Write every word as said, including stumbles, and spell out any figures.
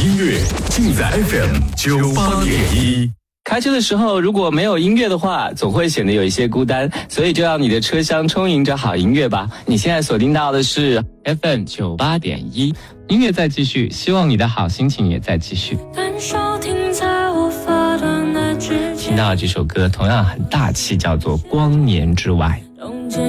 音乐尽在 F M 九八点一。 开车的时候如果没有音乐的话，总会显得有一些孤单，所以就让你的车厢充盈着好音乐吧。你现在锁定到的是 F M 九八点一，音乐在继续，希望你的好心情也在继续。听到这首歌同样很大气，叫做《光年之外》。